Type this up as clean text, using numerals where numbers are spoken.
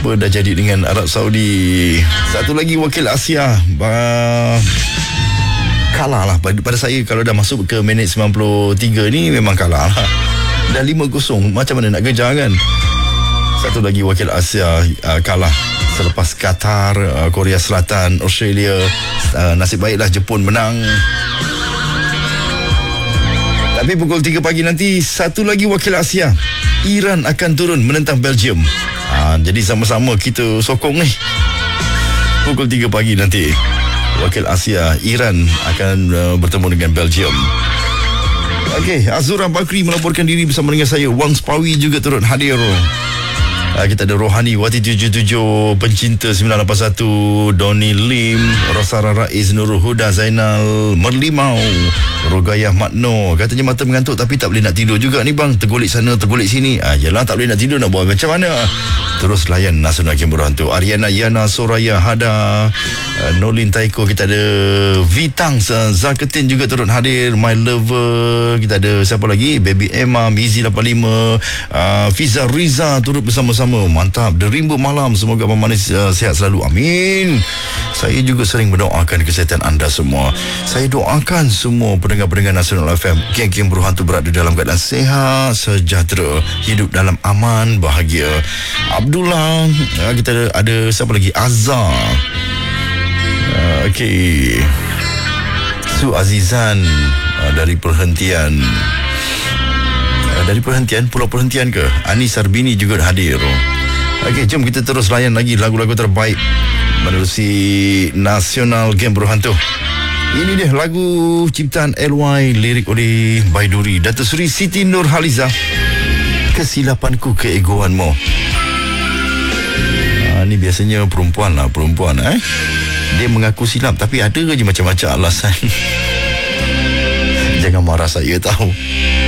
Apa dah jadi dengan Arab Saudi. Satu lagi wakil Asia kalah lah pada saya. Kalau dah masuk ke minit 93 ni memang kalah lah. Dah 5-0, macam mana nak kejar kan. Satu lagi wakil Asia kalah selepas Qatar, Korea Selatan, Australia. Nasib baiklah Jepun menang. Tapi pukul 3 pagi nanti, satu lagi wakil Asia, Iran akan turun menentang Belgium. Jadi sama-sama kita sokong ni. Pukul 3 pagi nanti, wakil Asia Iran akan bertemu dengan Belgium. Okey, Azura Bakri melaporkan diri bersama dengan saya. Wang Spawi juga turut hadir. Kita ada Rohani Wati 77, pencinta 981, Doni Lim, Rosara Rais, Nurul Huda, Zainal Merlimau, Rogayah Makno. Katanya mata mengantuk tapi tak boleh nak tidur juga ni bang. Tergolik sana, tergolik sini. Yelah, tak boleh nak tidur, nak buat macam mana? Terus layan Nasional Game Berhantu. Ariana, Yana, Soraya, Hada, Nolin Taiko. Kita ada Vitang, Zaketin juga turut hadir. My Lover. Kita ada siapa lagi? Baby Emma, Mizi 85, Fiza Riza turut bersama-sama. Mantap. The Rimba Malam. Semoga Abang Manis sihat selalu. Amin. Saya juga sering mendoakan kesihatan anda semua. Saya doakan semua pendengar-pendengar Nasional FM, geng-geng berhantu berada dalam keadaan sihat, sejahtera, hidup dalam aman, bahagia. Abdullah, kita ada siapa lagi? Azhar. Okey. Su Azizan dari perhentian. Dari perhentian, pulau perhentian ke? Anis Sarbini juga hadir. Okey, jom kita terus layan lagi lagu-lagu terbaik menerusi Nasional Game Berhantu. Ini dia lagu ciptaan LY, lirik oleh Baiduri, Datuk Seri Siti Nurhaliza. Kesilapanku keegoanmu. Ni biasanya perempuan. Dia mengaku silap tapi ada je macam-macam alasan. Jangan marah, saya tahu.